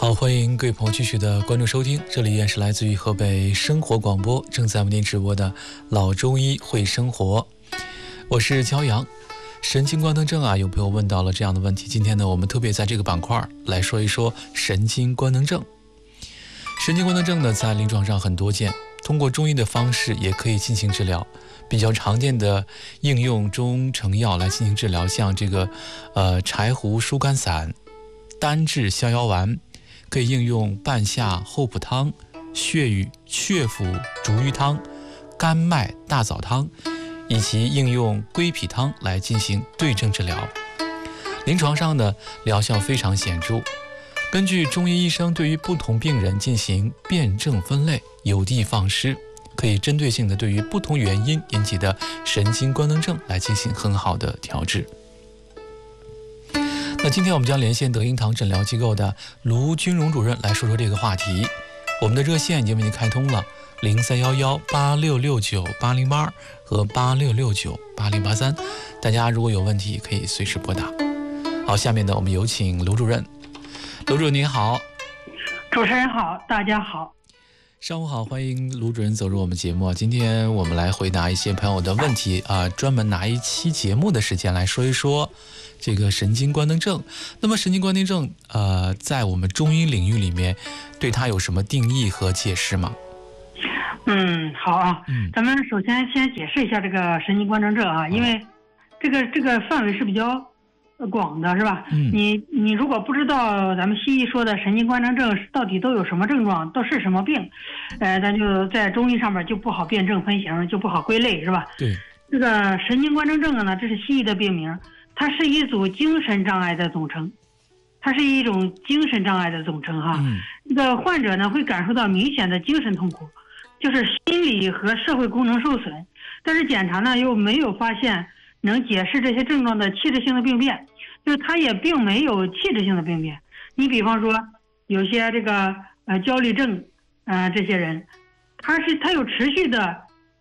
好，欢迎各位朋友继续的关注收听，这里依然是来自于河北生活广播正在为您直播的老中医会生活，我是焦阳。神经官能症啊，有朋友问到了这样的问题，今天呢，我们特别在这个板块来说一说神经官能症。神经官能症呢，在临床上很多见，通过中医的方式也可以进行治疗。比较常见的应用中成药来进行治疗，像这个柴胡疏肝散、丹栀逍遥丸，可以应用半夏厚朴汤、血府逐瘀汤、甘麦大枣汤，以及应用归脾汤来进行对症治疗。临床上呢，疗效非常显著。根据中医医生对于不同病人进行辨证分类，有的放矢，可以针对性的对于不同原因引起的神经官能症来进行很好的调治。那今天我们将连线德英堂诊疗机构的卢军荣主任来说说这个话题。我们的热线已经为您开通了031186698082和86698083，大家如果有问题可以随时拨打。好，下面呢我们有请卢主任。卢主任您好。 主持人好，大家好。 上午好，欢迎卢主任走入我们节目。今天我们来回答一些朋友的问题专门拿一期节目的时间来说一说这个神经官能症。那么神经官能症在我们中医领域里面对它有什么定义和解释吗？ 好啊。咱们首先解释一下这个神经官能症啊，因为这个范围是比较广的，是吧？你如果不知道咱们西医说的神经官能症到底都有什么症状，都是什么病，咱就在中医上面就不好辨证分型，就不好归类，是吧？ 对。 这个神经官能症呢，这是西医的病名，它是一组精神障碍的总称，它是一种精神障碍的总称哈。这个患者呢会感受到明显的精神痛苦，就是心理和社会功能受损，但是检查呢又没有发现能解释这些症状的器质性的病变，就是他也并没有器质性的病变。你比方说有些这个焦虑症这些人，他有持续的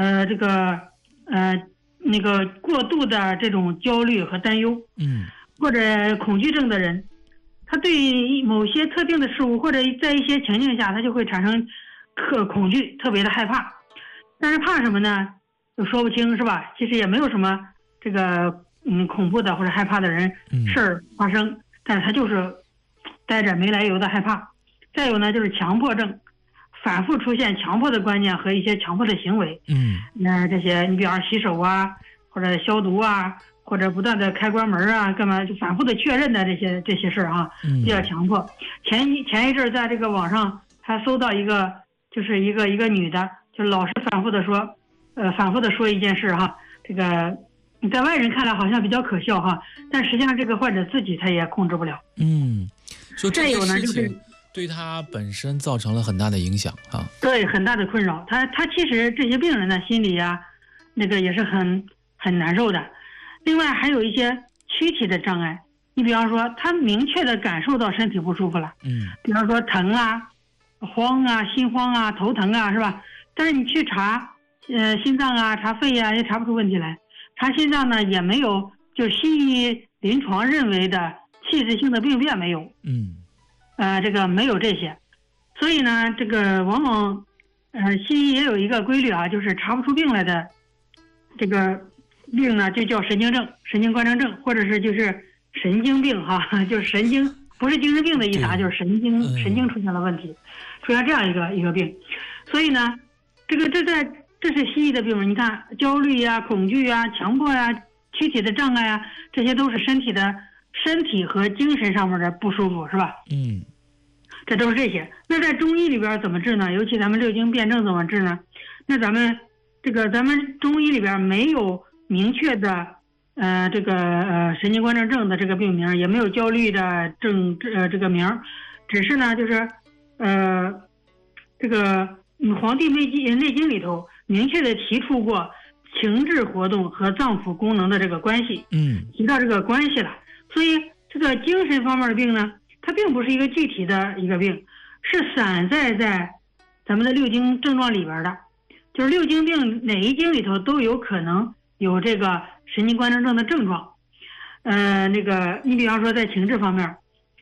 那个过度的这种焦虑和担忧，或者恐惧症的人，他对某些特定的事物或者在一些情境下他就会产生恐惧，特别的害怕。但是怕什么呢又说不清，是吧？其实也没有什么这个恐怖的或者害怕的人事儿发生，但是他就是待着没来由的害怕。再有呢就是强迫症，反复出现强迫的观念和一些强迫的行为，这些你比方洗手啊，或者消毒啊，或者不断的开关门啊，干嘛就反复的确认的这些事儿啊，比较强迫。前一阵在这个网上还搜到一个女的，就老是反复的说一件事哈，这个在外人看来好像比较可笑哈，但实际上这个患者自己他也控制不了。 所以这个事情对他本身造成了很大的影响啊。 对，很大的困扰。他其实这些病人呢心里啊那个也是很难受的。另外还有一些躯体的障碍，你比方说他明确的感受到身体不舒服了，比方说疼啊、慌啊、心慌啊、头疼啊，是吧？但是你去查心脏啊、查肺啊也查不出问题来。查心脏呢也没有，就是西医临床认为的器质性的病变没有，这个没有这些。所以呢这个往往西医也有一个规律啊，就是查不出病来的这个病呢就叫神经症、神经官能症，或者是就是神经病哈，就是神经不是精神病的意思啊，就是神经出现了问题，出现这样一个病。所以呢这是西医的病人，你看焦虑啊、恐惧啊、强迫啊、躯体的障碍啊，这些都是身体和精神上面的不舒服，是吧？这都是这些。那在中医里边怎么治呢？尤其咱们六经辨证怎么治呢？那咱们中医里边没有明确的神经官能症的这个病名，也没有焦虑的这个名，只是呢就是这个黄帝内经里头明确的提出过情志活动和脏腑功能的这个关系，提到这个关系了。所以这个精神方面的病呢，它并不是一个具体的一个病，是散在咱们的六经症状里边的，就是六经病哪一经里头都有可能有这个神经官能症的症状。你比方说在情志方面，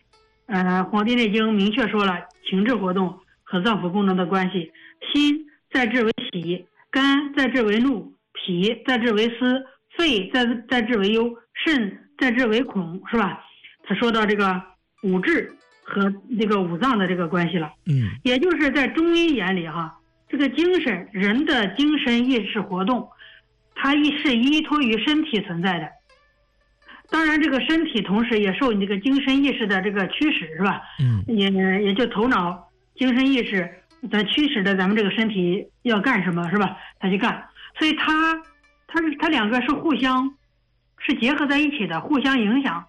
黄帝内经明确说了情志活动和脏腑功能的关系，心在志为喜，肝在志为怒，脾在志为思，肺在志为忧，肾在志为恐，是吧？他说到这个五志和这个五脏的这个关系了。也就是在中医眼里哈，这个精神，人的精神意识活动，它是依托于身体存在的。当然，这个身体同时也受你这个精神意识的这个驱使，是吧？也就头脑精神意识在驱使着咱们这个身体要干什么，是吧？他去干，所以它两个是互相是结合在一起的，互相影响，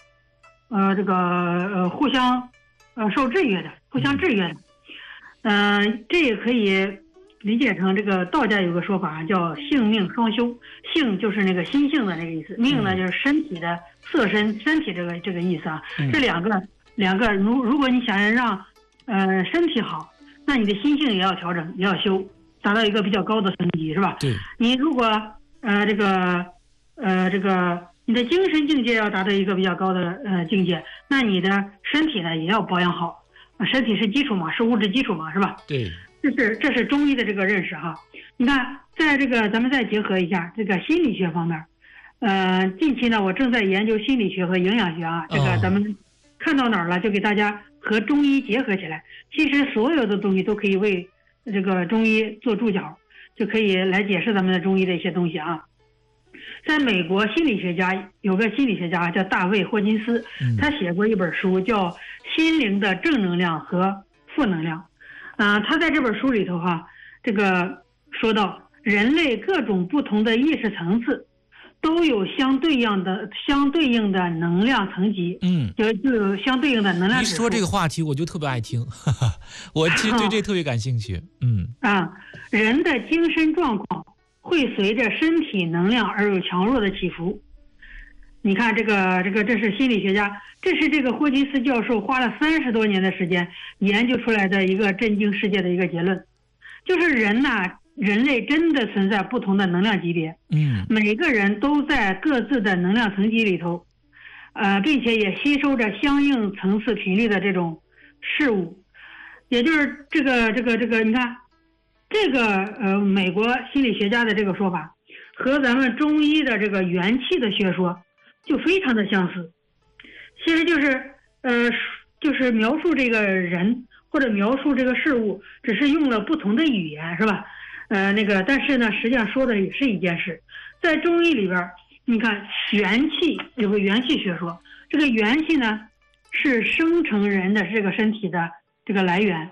互相受制约的，互相制约的。这也可以理解成这个道家有个说法叫性命双修，性就是那个心性的那个意思，命呢就是身体的色身体这个意思啊。这两个如果你想让身体好，那你的心性也要调整，也要修，达到一个比较高的层级，是吧？ 对。 你如果这个你的精神境界要达到一个比较高的境界，那你的身体呢也要保养好，身体是基础嘛，是物质基础嘛，是吧？ 对。 这是中医的这个认识哈。你看，在这个咱们再结合一下这个心理学方面，近期呢我正在研究心理学和营养学啊，这个咱们看到哪儿了就给大家和中医结合起来。其实所有的东西都可以为这个中医做注脚，就可以来解释咱们的中医的一些东西啊。在美国心理学家有个心理学家叫大卫霍金斯，他写过一本书叫《心灵的正能量和负能量》。他在这本书里头这个说到人类各种不同的意识层次都有相对应的能量层级，就有相对应的能量指数。 一说这个话题我就特别爱听，我其实对这特别感兴趣。 人的精神状况会随着身体能量而有强弱的起伏。你看这是心理学家，这是这个霍金斯教授花了30多年的时间研究出来的一个震惊世界的一个结论，就是人类真的存在不同的能量级别，每个人都在各自的能量层级里头，并且也吸收着相应层次频率的这种事物。也就是这个你看这个美国心理学家的这个说法和咱们中医的这个元气的学说就非常的相似。其实就是描述这个人或者描述这个事物，只是用了不同的语言，是吧？但是呢，实际上说的也是一件事。在中医里边，你看元气有个元气学说，这个元气呢是生成人的这个身体的这个来源，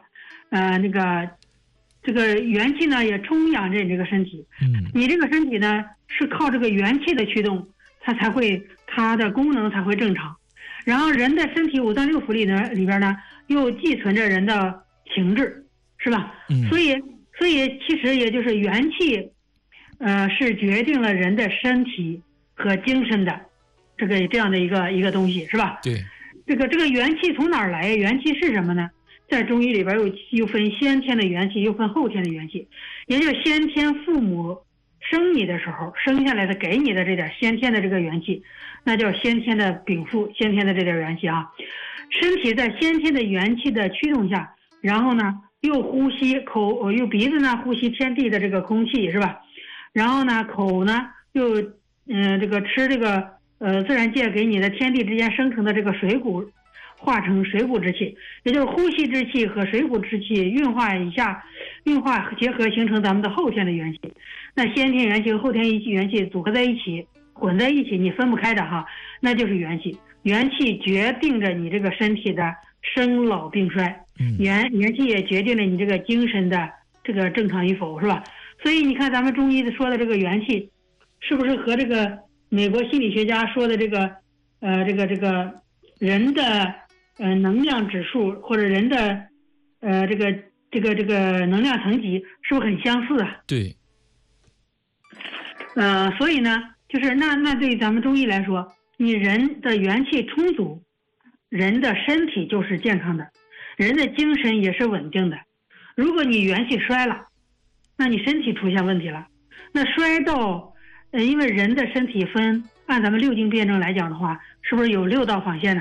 这个元气呢也充养着你这个身体，你这个身体呢是靠这个元气的驱动，它的功能才会正常。然后人的身体五脏六腑里边呢又寄存着人的情志，是吧？所以其实也就是元气是决定了人的身体和精神的这样的一个东西，是吧？ 对。 这个元气从哪儿来？元气是什么呢？在中医里边又分先天的元气，又分后天的元气。也就是先天父母生你的时候生下来的给你的这点先天的这个元气，那叫先天的禀赋，先天的这点元气啊。身体在先天的元气的驱动下，然后呢又呼吸又鼻子呢呼吸天地的这个空气，是吧？然后呢口呢又吃这个自然界给你的天地之间生成的这个水谷，化成水谷之气，也就是呼吸之气和水谷之气运化结合形成咱们的后天的元气。那先天元气和后天元气组合在一起混在一起，你分不开的那就是元气。元气决定着你这个身体的生老病衰，元气也决定了你这个精神的这个正常与否，是吧？所以你看咱们中医说的这个元气是不是和这个美国心理学家说的这个人的能量指数或者人的这个能量层级是不是很相似啊？ 对。 所以呢就是那对于咱们中医来说，你人的元气充足，人的身体就是健康的，人的精神也是稳定的。如果你元气衰了，那你身体出现问题了。那衰到因为人的身体分按咱们六经辩证来讲的话，是不是有6道防线呢？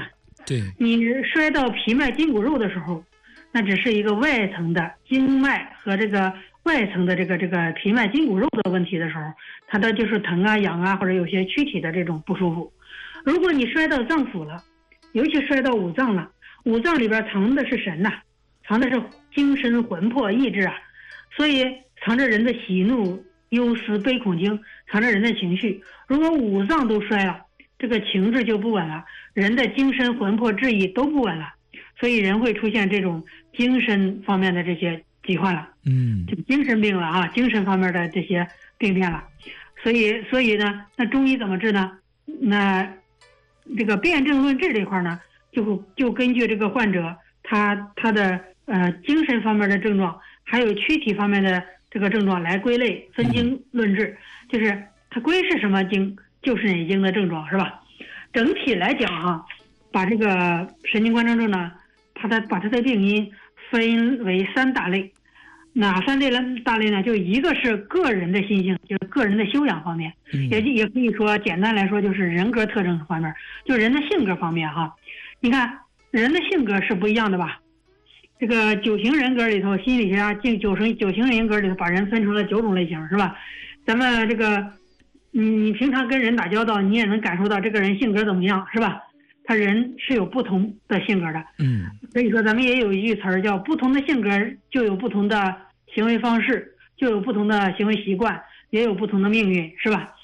对， 你摔到皮脉筋骨肉的时候，那只是一个外层的经脉和这个外层的这个皮脉筋骨肉的问题的时候，它的就是疼啊、痒啊，或者有些躯体的这种不舒服。如果你摔到脏腑了，尤其摔到五脏了，五脏里边藏的是神呐，藏的是精神、魂魄、意志啊，所以藏着人的喜怒忧思悲恐惊，藏着人的情绪。如果五脏都衰了，这个情志就不稳了，人的精神、魂魄、志意都不稳了，所以人会出现这种精神方面的这些疾患了，就精神病了啊，精神方面的这些病变了。所以呢，那中医怎么治呢？那这个辨证论治这块呢，就根据这个患者他的精神方面的症状，还有躯体方面的这个症状来归类分经论治，就是它归是什么经，就是哪经的症状，是吧？整体来讲啊，把这个神经官能症呢，把它的病因分为3大类。哪3大类呢？就一个是个人的心性，就是个人的修养方面，也可以说简单来说就是人格特征方面，就人的性格方面哈。你看人的性格是不一样的吧？这个9型人格里头，心理学家9型人格里头把人分成了9种类型，是吧？咱们这个你平常跟人打交道，你也能感受到这个人性格怎么样，是吧？他人是有不同的性格的，所以说咱们也有一句词儿叫不同的性格就有不同的行为方式，就有不同的行为习惯，也有不同的命运，是吧？